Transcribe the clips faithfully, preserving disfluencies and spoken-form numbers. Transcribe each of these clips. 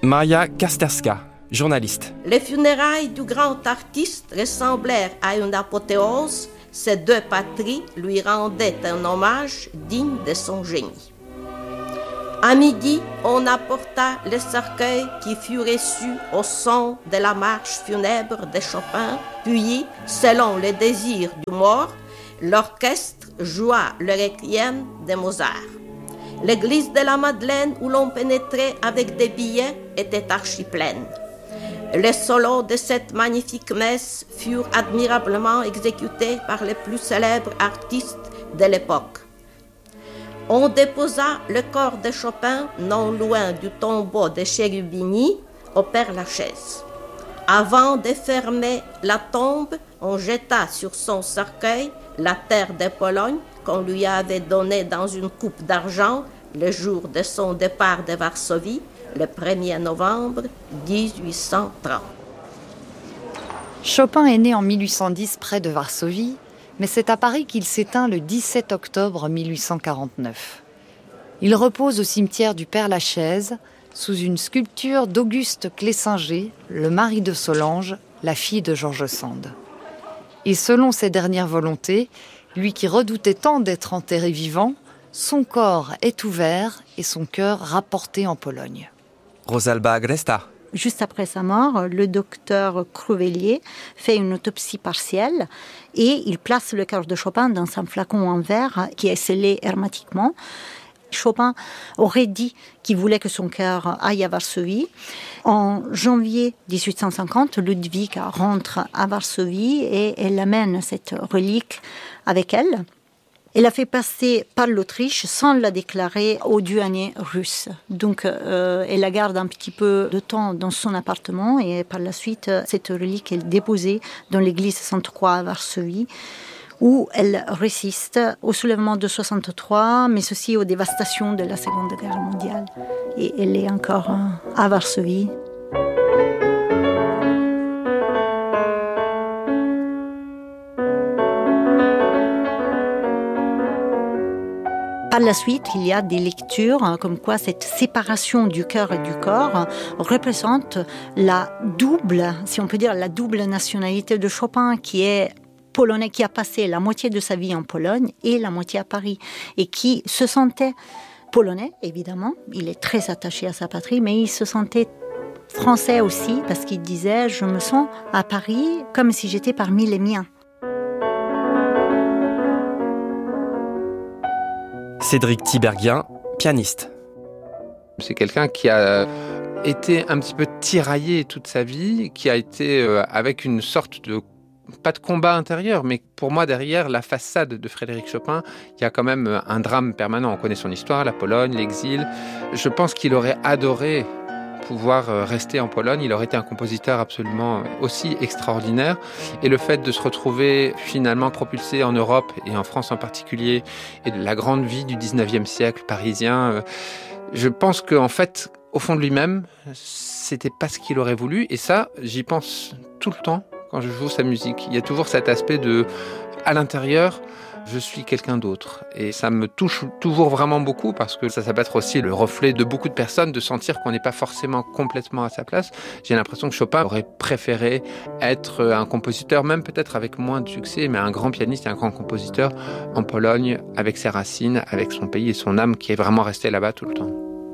Maria Kasterska, journaliste. Les funérailles du grand artiste ressemblèrent à une apothéose. Ces deux patries lui rendaient un hommage digne de son génie. À midi, on apporta le cercueil qui fut reçu au son de la marche funèbre de Chopin, puis, selon le désir du mort, l'orchestre joua le requiem de Mozart. L'église de la Madeleine, où l'on pénétrait avec des billets, était archi-pleine. Les solos de cette magnifique messe furent admirablement exécutés par les plus célèbres artistes de l'époque. On déposa le corps de Chopin non loin du tombeau de Cherubini, au Père-Lachaise. Avant de fermer la tombe, on jeta sur son cercueil la terre de Pologne qu'on lui avait donnée dans une coupe d'argent le jour de son départ de Varsovie, le premier novembre dix-huit cent trente. Chopin est né en mille huit cent dix près de Varsovie, mais c'est à Paris qu'il s'éteint le dix-sept octobre mille huit cent quarante-neuf. Il repose au cimetière du Père-Lachaise, sous une sculpture d'Auguste Clésinger, le mari de Solange, la fille de George Sand. Et selon ses dernières volontés, lui qui redoutait tant d'être enterré vivant, son corps est ouvert et son cœur rapporté en Pologne. Rosalba Agresta. Juste après sa mort, le docteur Cruvellier fait une autopsie partielle et il place le cœur de Chopin dans un flacon en verre qui est scellé hermétiquement. Chopin aurait dit qu'il voulait que son cœur aille à Varsovie. En janvier dix-huit cent cinquante, Ludwig rentre à Varsovie et elle amène cette relique avec elle. Elle l'a fait passer par l'Autriche sans la déclarer aux douaniers russes. Donc, euh, elle la garde un petit peu de temps dans son appartement et par la suite, cette relique est déposée dans l'église Sainte-Croix à Varsovie, où elle résiste au soulèvement de soixante-trois, mais aussi aux dévastations de la Seconde Guerre mondiale. Et elle est encore à Varsovie. Par la suite, il y a des lectures comme quoi cette séparation du cœur et du corps représente la double, si on peut dire, la double nationalité de Chopin, qui est polonais, qui a passé la moitié de sa vie en Pologne et la moitié à Paris, et qui se sentait polonais, évidemment. Il est très attaché à sa patrie, mais il se sentait français aussi, parce qu'il disait « Je me sens à Paris comme si j'étais parmi les miens ». Cédric Tiberghien, pianiste. C'est quelqu'un qui a été un petit peu tiraillé toute sa vie, qui a été euh, avec une sorte de, pas de combat intérieur, mais pour moi derrière la façade de Frédéric Chopin, il y a quand même un drame permanent. On connaît son histoire, la Pologne, l'exil. Je pense qu'il aurait adoré pouvoir rester en Pologne. Il aurait été un compositeur absolument aussi extraordinaire. Et le fait de se retrouver finalement propulsé en Europe et en France en particulier, et de la grande vie du dix-neuvième siècle parisien, je pense qu'en fait, au fond de lui-même, c'était pas ce qu'il aurait voulu. Et ça, j'y pense tout le temps quand je joue sa musique. Il y a toujours cet aspect de, à l'intérieur, je suis quelqu'un d'autre. Et ça me touche toujours vraiment beaucoup parce que ça, ça peut être aussi le reflet de beaucoup de personnes, de sentir qu'on n'est pas forcément complètement à sa place. J'ai l'impression que Chopin aurait préféré être un compositeur, même peut-être avec moins de succès, mais un grand pianiste et un grand compositeur en Pologne, avec ses racines, avec son pays et son âme qui est vraiment resté là-bas tout le temps.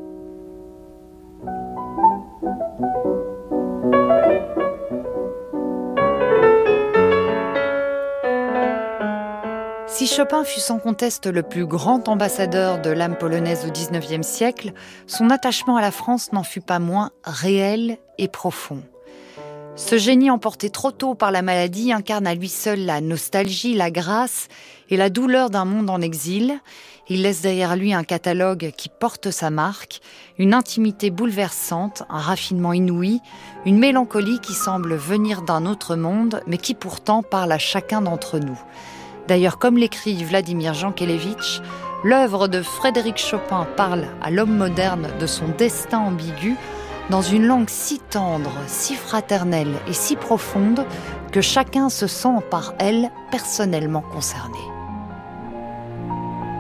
Si Chopin fut sans conteste le plus grand ambassadeur de l'âme polonaise au dix-neuvième siècle, son attachement à la France n'en fut pas moins réel et profond. Ce génie emporté trop tôt par la maladie incarne à lui seul la nostalgie, la grâce et la douleur d'un monde en exil. Il laisse derrière lui un catalogue qui porte sa marque, une intimité bouleversante, un raffinement inouï, une mélancolie qui semble venir d'un autre monde, mais qui pourtant parle à chacun d'entre nous. D'ailleurs, comme l'écrit Vladimir Jankélévitch, l'œuvre de Frédéric Chopin parle à l'homme moderne de son destin ambigu dans une langue si tendre, si fraternelle et si profonde que chacun se sent par elle personnellement concerné.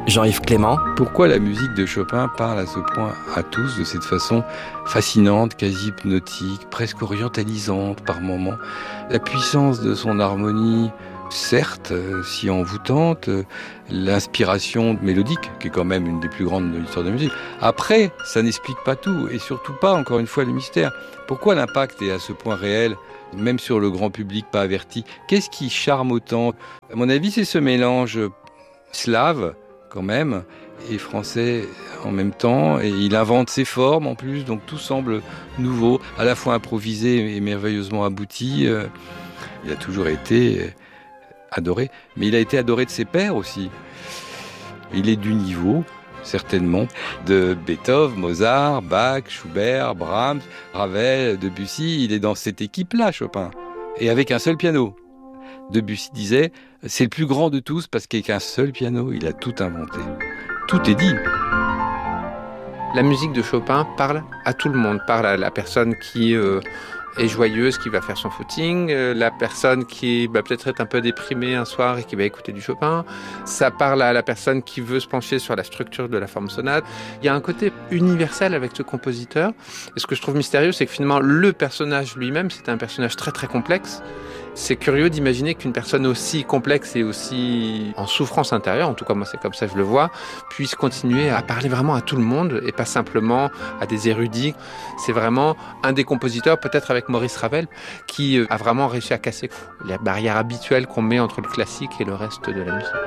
Jean-Yves Clément. Pourquoi la musique de Chopin parle à ce point à tous, de cette façon fascinante, quasi hypnotique, presque orientalisante par moments. La puissance de son harmonie, certes, si envoûtante, l'inspiration mélodique, qui est quand même une des plus grandes de l'histoire de la musique. Après, ça n'explique pas tout, et surtout pas, encore une fois, le mystère. Pourquoi l'impact est à ce point réel, même sur le grand public pas averti? Qu'est-ce qui charme autant? À mon avis, c'est ce mélange slave, quand même, et français en même temps, et il invente ses formes en plus, donc tout semble nouveau, à la fois improvisé et merveilleusement abouti. Il a toujours été adoré, mais il a été adoré de ses pairs aussi. Il est du niveau, certainement, de Beethoven, Mozart, Bach, Schubert, Brahms, Ravel, Debussy. Il est dans cette équipe-là, Chopin, et avec un seul piano. Debussy disait, c'est le plus grand de tous parce qu'avec un seul piano, il a tout inventé. Tout est dit. La musique de Chopin parle à tout le monde, parle à la personne qui euh, est joyeuse, qui va faire son footing, euh, la personne qui va peut-être être un peu déprimée un soir et qui va écouter du Chopin. Ça parle à la personne qui veut se pencher sur la structure de la forme sonate. Il y a un côté universel avec ce compositeur. Et ce que je trouve mystérieux, c'est que finalement, le personnage lui-même, c'est un personnage très très complexe. C'est curieux d'imaginer qu'une personne aussi complexe et aussi en souffrance intérieure, en tout cas moi c'est comme ça que je le vois, puisse continuer à parler vraiment à tout le monde et pas simplement à des érudits. C'est vraiment un des compositeurs, peut-être avec Maurice Ravel, qui a vraiment réussi à casser la barrière habituelle qu'on met entre le classique et le reste de la musique.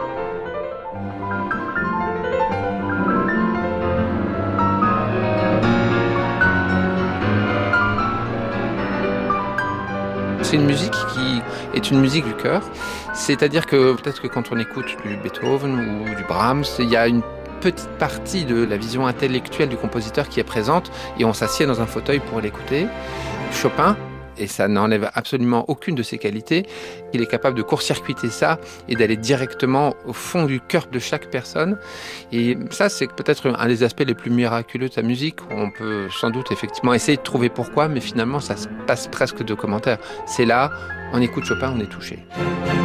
C'est une musique qui est une musique du cœur, c'est-à-dire que peut-être que quand on écoute du Beethoven ou du Brahms, il y a une petite partie de la vision intellectuelle du compositeur qui est présente et on s'assied dans un fauteuil pour l'écouter. Chopin, et ça n'enlève absolument aucune de ses qualités, il est capable de court-circuiter ça et d'aller directement au fond du cœur de chaque personne. Et ça, c'est peut-être un des aspects les plus miraculeux de sa musique. On peut sans doute effectivement essayer de trouver pourquoi, mais finalement, ça se passe presque de commentaires. C'est là, on écoute Chopin, on est touché.